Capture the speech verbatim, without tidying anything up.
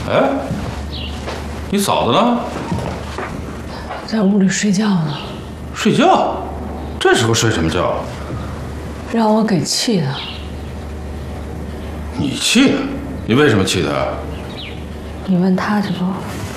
哎，你嫂子呢？ 在屋里睡觉呢。 睡觉？这时候睡什么觉？ 让我给气的。 你气他？你为什么气他？ 你问他去不？